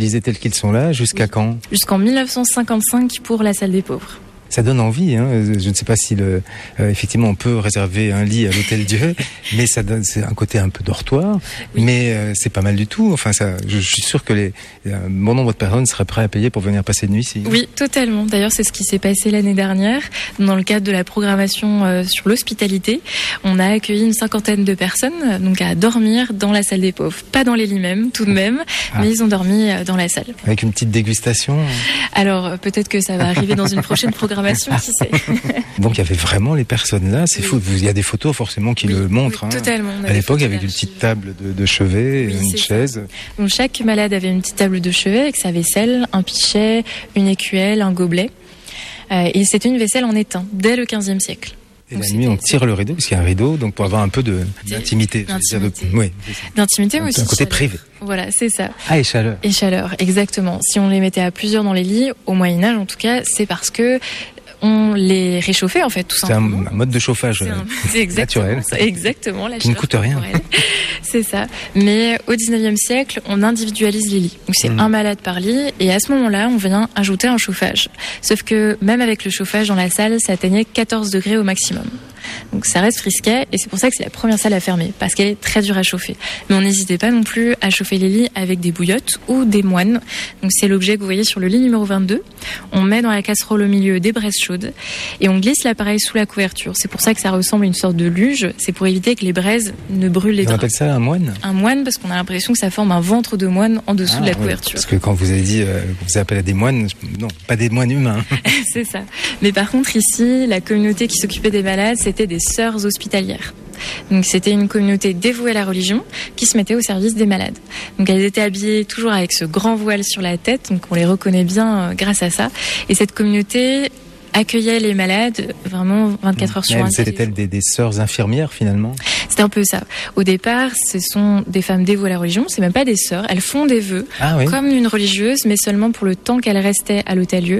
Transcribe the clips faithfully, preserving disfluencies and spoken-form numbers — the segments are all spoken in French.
réalisés tels qu'ils sont là, jusqu'à Oui. quand ? Jusqu'en dix-neuf cent cinquante-cinq pour la salle des pauvres. Ça donne envie, hein. Je ne sais pas si le, euh, effectivement on peut réserver un lit à l'Hôtel Dieu, mais ça donne, c'est un côté un peu dortoir, Oui. mais euh, c'est pas mal du tout. Enfin, ça, je, je suis sûr que les, un bon nombre de personnes seraient prêts à payer pour venir passer une nuit ici. Oui, totalement. D'ailleurs, c'est ce qui s'est passé l'année dernière. Dans le cadre de la programmation euh, sur l'hospitalité, on a accueilli une cinquantaine de personnes donc à dormir dans la salle des pauvres. Pas dans les lits même, tout de même, Ah. mais ils ont dormi euh, dans la salle. Avec une petite dégustation. Alors, euh, peut-être que ça va arriver dans une prochaine programmation, qui sait. Donc il y avait vraiment les personnes là, c'est Oui. fou. Il y a des photos forcément qui Oui, le montrent. oui, hein. totalement. On a À des l'époque, photos avec une d'archives. petite table de, de chevet, Oui, une c'est ça. chaise. Donc, chaque malade avait une petite table de chevet avec sa vaisselle, un pichet, une écuelle, un gobelet. Euh, et c'était une vaisselle en étain, dès le quinzième siècle. Et Donc, la nuit, on c'était- tire le rideau, parce qu'il y a un rideau, donc pour avoir un peu de, d'intimité. D'intimité. Oui, c'est ça. D'intimité, mais aussi Un de côté chaleur. privé. Voilà, c'est ça. Ah, et chaleur. Et chaleur, exactement. Si on les mettait à plusieurs dans les lits, au Moyen-Âge en tout cas, c'est parce que on les réchauffait en fait, tout C'est un, simplement. un mode de chauffage C'est euh, un- c'est exactement naturel. ça, exactement, la Qui ne chaleur coûte rien. corporelle. C'est ça. Mais au dix-neuvième siècle, on individualise les lits. Donc c'est Mhm. un malade par lit, et à ce moment-là, on vient ajouter un chauffage. Sauf que même avec le chauffage dans la salle, ça atteignait quatorze degrés au maximum. Donc ça reste risqué, et c'est pour ça que c'est la première salle à fermer, parce qu'elle est très dure à chauffer. Mais on n'hésitait pas non plus à chauffer les lits avec des bouillottes ou des moines. Donc c'est l'objet que vous voyez sur le lit numéro vingt-deux. On met dans la casserole au milieu des braises chaudes et on glisse l'appareil sous la couverture. C'est pour ça que ça ressemble à une sorte de luge. C'est pour éviter que les braises ne brûlent les On draps. appelle ça un moine. Un moine, parce qu'on a l'impression que ça forme un ventre de moine en dessous Ah, de la oui. couverture. Parce que quand vous avez dit, euh, que vous appelez des moines, je- non, pas des moines humains. C'est ça. Mais par contre, ici, la communauté qui s'occupait des malades, c'était des sœurs hospitalières. Donc c'était une communauté dévouée à la religion qui se mettait au service des malades. Donc elles étaient habillées toujours avec ce grand voile sur la tête, donc on les reconnaît bien euh, grâce à ça. Et cette communauté accueillait les malades vraiment vingt-quatre heures sur Mais vingt-quatre. C'était-elles des, des sœurs infirmières finalement? C'était un peu ça. Au départ, ce sont des femmes dévouées à la religion, c'est même pas des sœurs, elles font des vœux, Ah oui. comme une religieuse, mais seulement pour le temps qu'elles restaient à l'hôtel-lieu.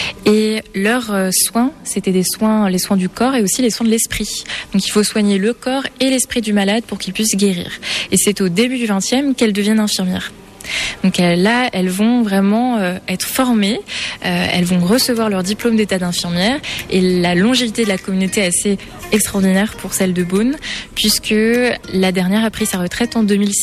Et leurs euh, soins, c'était des soins, les soins du corps et aussi les soins de l'esprit. Donc il faut soigner le corps et l'esprit du malade pour qu'il puisse guérir. Et c'est au début du vingtième qu'elles deviennent infirmières. Donc euh, là, elles vont vraiment euh, être formées, euh, elles vont recevoir leur diplôme d'état d'infirmière, et la longévité de la communauté est assez extraordinaire pour celle de Beaune, puisque la dernière a pris sa retraite en deux mille six.